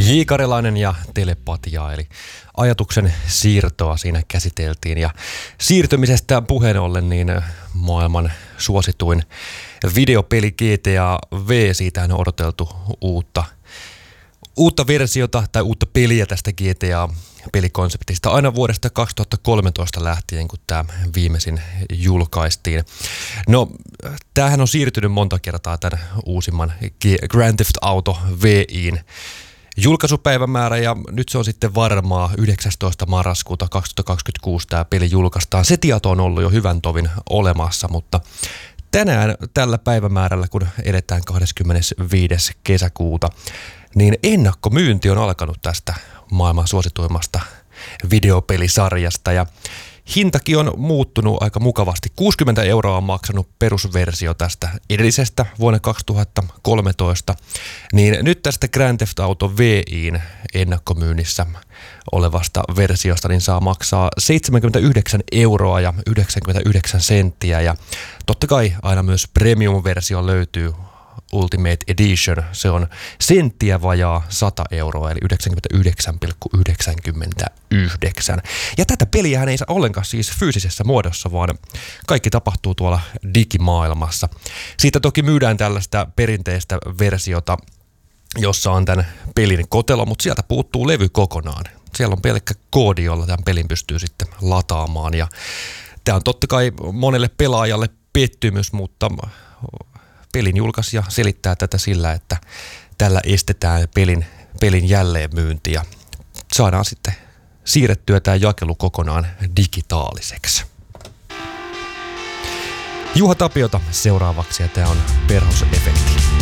J. Karjalainen ja telepatia, eli ajatuksen siirtoa siinä käsiteltiin. Ja siirtymisestä puheen ollen, niin maailman suosituin videopeli GTA V, siitähän on odoteltu uutta versiota tai uutta peliä tästä GTA-pelikonseptista aina vuodesta 2013 lähtien, kun tämä viimeisin julkaistiin. No, tämähän on siirtynyt monta kertaa tämän uusimman Grand Theft Auto V:in julkaisupäivämäärä, ja nyt se on sitten varmaa 19. marraskuuta 2026 tämä peli julkaistaan. Se tieto on ollut jo hyvän tovin olemassa, mutta tänään tällä päivämäärällä, kun edetään 25. kesäkuuta, niin ennakkomyynti on alkanut tästä maailman suosituimmasta videopelisarjasta, ja hintakin on muuttunut aika mukavasti. 60 € on maksanut perusversio tästä edellisestä vuonna 2013, niin nyt tästä Grand Theft Auto V:in ennakkomyynnissä olevasta versiosta niin saa maksaa 79 € ja 99 senttiä, ja totta kai aina myös premium-versio löytyy, Ultimate Edition, se on senttiä vajaa 100 €, eli 99,99. Ja tätä peliähän ei saa ollenkaan siis fyysisessä muodossa, vaan kaikki tapahtuu tuolla digimaailmassa. Siitä toki myydään tällaista perinteistä versiota, jossa on tämän pelin kotelo, mutta sieltä puuttuu levy kokonaan. Siellä on pelkkä koodi, jolla tämän pelin pystyy sitten lataamaan, ja tämä on totta kai monelle pelaajalle pettymys, mutta pelin julkaisija selittää tätä sillä, että tällä estetään pelin jälleenmyynti ja saadaan sitten siirrettyä tämä jakelu kokonaan digitaaliseksi. Juha Tapiota seuraavaksi, ja tämä on Perhos-efekti.